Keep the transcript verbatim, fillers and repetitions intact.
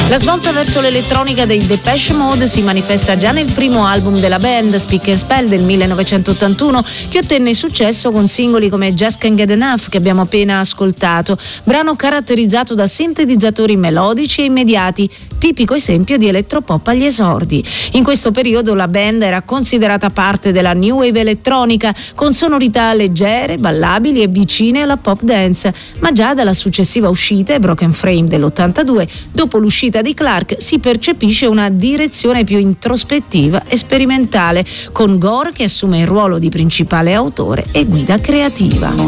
La svolta verso l'elettronica dei Depeche Mode si manifesta già nel primo album della band, Speak and Spell del millenovecentottantuno, che ottenne successo con singoli come Just Can't Get Enough, che abbiamo appena ascoltato, brano caratterizzato da sintetizzatori melodici e immediati, tipico esempio di elettropop agli esordi. In questo periodo la band era considerata parte della new wave elettronica, con sonorità leggere, ballabili e vicine alla pop dance, ma già dalla successiva uscita, Broken Frame dell'ottantadue, dopo l'uscita di Clark, si percepisce una direzione più introspettiva e sperimentale, con Gore che assume il ruolo di principale autore e guida creativa.